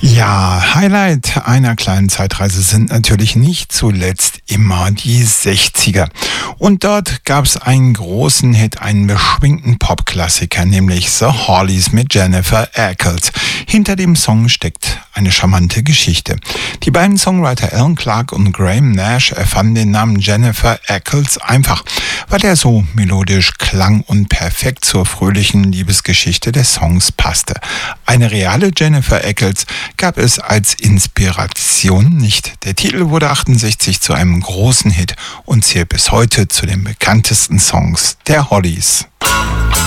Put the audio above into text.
Ja, Highlight einer kleinen Zeitreise sind natürlich nicht zuletzt immer die 60er. Und dort gab es einen großen Hit, einen beschwingten Popklassiker, nämlich The Hollies mit Jennifer Eccles. Hinter dem Song steckt eine charmante Geschichte. Die beiden Songwriter Alan Clark und Graham Nash erfanden den Namen Jennifer Eccles einfach, weil er so melodisch klang und perfekt zur fröhlichen Liebesgeschichte des Songs passte. Eine reale Jennifer Eccles gab es als Inspiration nicht. Der Titel wurde 68 zu einem großen Hit und zählt bis heute zu den bekanntesten Songs der Hollies.